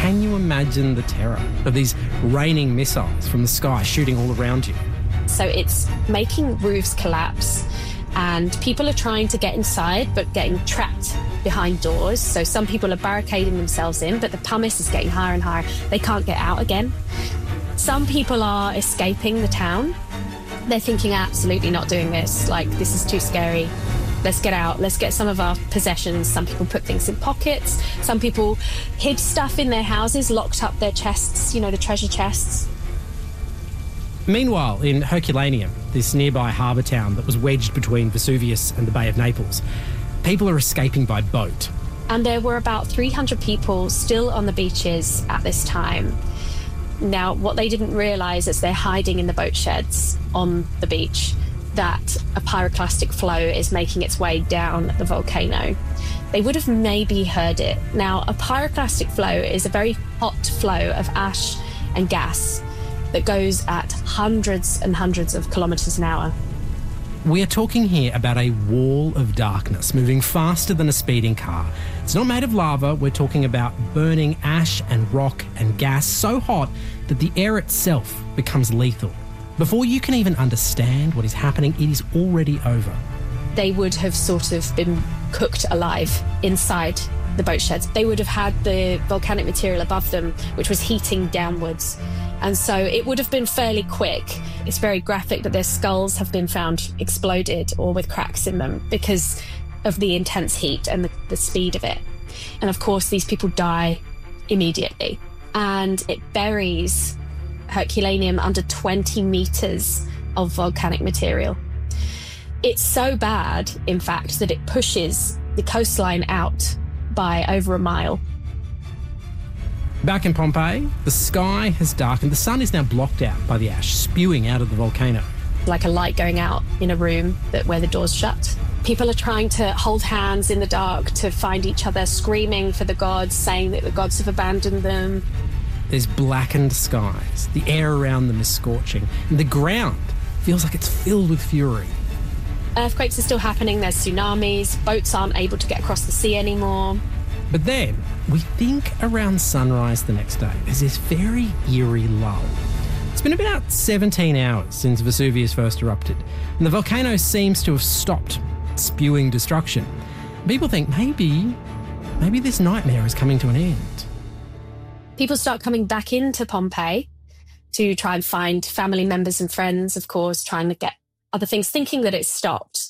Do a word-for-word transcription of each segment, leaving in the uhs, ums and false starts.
can you imagine the terror of these raining missiles from the sky shooting all around you? So it's making roofs collapse, and people are trying to get inside but getting trapped behind doors. So some people are barricading themselves in, but the pumice is getting higher and higher. They can't get out again. Some people are escaping the town. They're thinking, absolutely not doing this. Like, this is too scary. Let's get out. Let's get some of our possessions. Some people put things in pockets. Some people hid stuff in their houses, locked up their chests, you know, the treasure chests. Meanwhile, in Herculaneum, this nearby harbour town that was wedged between Vesuvius and the Bay of Naples, people are escaping by boat. And there were about three hundred people still on the beaches at this time. Now, what they didn't realise is they're hiding in the boat sheds on the beach, that a pyroclastic flow is making its way down the volcano. They would have maybe heard it. Now, a pyroclastic flow is a very hot flow of ash and gas that goes at hundreds and hundreds of kilometres an hour. We are talking here about a wall of darkness moving faster than a speeding car. It's not made of lava. We're talking about burning ash and rock and gas so hot that the air itself becomes lethal. Before you can even understand what is happening, it is already over. They would have sort of been cooked alive inside the boat sheds. They would have had the volcanic material above them, which was heating downwards. And so it would have been fairly quick. It's very graphic that their skulls have been found exploded or with cracks in them because of the intense heat and the, the speed of it. And of course, these people die immediately. And it buries Herculaneum under twenty metres of volcanic material. It's so bad, in fact, that it pushes the coastline out by over a mile. Back in Pompeii, the sky has darkened. The sun is now blocked out by the ash spewing out of the volcano. Like a light going out in a room that where the door's shut. People are trying to hold hands in the dark to find each other, screaming for the gods, saying that the gods have abandoned them. There's blackened skies. The air around them is scorching. And the ground feels like it's filled with fury. Earthquakes are still happening. There's tsunamis. Boats aren't able to get across the sea anymore. But then, we think around sunrise the next day, there's this very eerie lull. It's been about seventeen hours since Vesuvius first erupted, and the volcano seems to have stopped spewing destruction. People think maybe, maybe this nightmare is coming to an end. People start coming back into Pompeii to try and find family members and friends, of course, trying to get other things, thinking that it's stopped.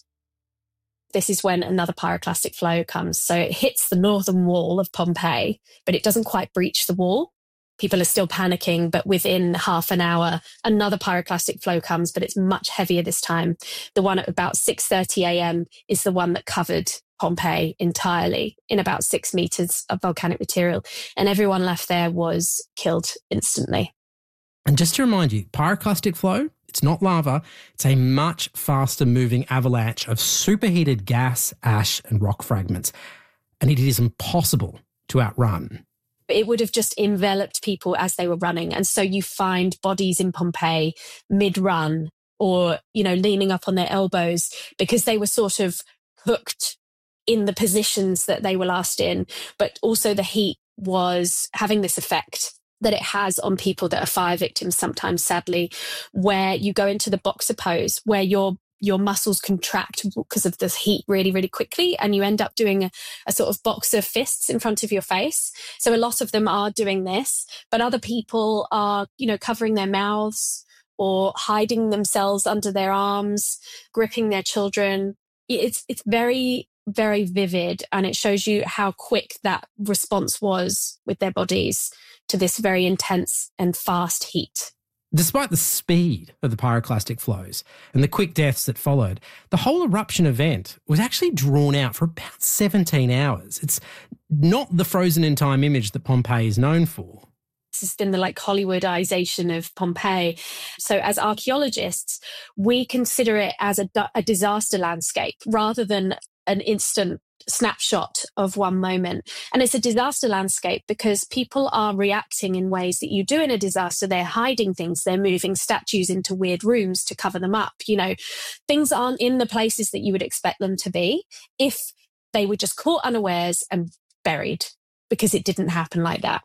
This is when another pyroclastic flow comes. So it hits the northern wall of Pompeii, but it doesn't quite breach the wall. People are still panicking, but within half an hour, another pyroclastic flow comes, but it's much heavier this time. The one at about six thirty a.m. is the one that covered Pompeii entirely in about six metres of volcanic material. And everyone left there was killed instantly. And just to remind you, pyroclastic flow, it's not lava. It's a much faster moving avalanche of superheated gas, ash and rock fragments. And it is impossible to outrun. It would have just enveloped people as they were running. And so you find bodies in Pompeii mid-run or, you know, leaning up on their elbows because they were sort of cooked in the positions that they were last in. But also the heat was having this effect that it has on people that are fire victims sometimes, sadly, where you go into the boxer pose, where your your muscles contract because of this heat really, really quickly, and you end up doing a, a sort of boxer fists in front of your face. So a lot of them are doing this, but other people are, you know, covering their mouths or hiding themselves under their arms, gripping their children. It's it's very, very vivid, and it shows you how quick that response was with their bodies to this very intense and fast heat. Despite the speed of the pyroclastic flows and the quick deaths that followed, the whole eruption event was actually drawn out for about seventeen hours. It's not the frozen in time image that Pompeii is known for. This has been the like Hollywoodization of Pompeii. So as archaeologists, we consider it as a, a disaster landscape rather than an instant snapshot of one moment. And it's a disaster landscape because people are reacting in ways that you do in a disaster. They're hiding things. They're moving statues into weird rooms to cover them up. You know, things aren't in the places that you would expect them to be if they were just caught unawares and buried, because it didn't happen like that.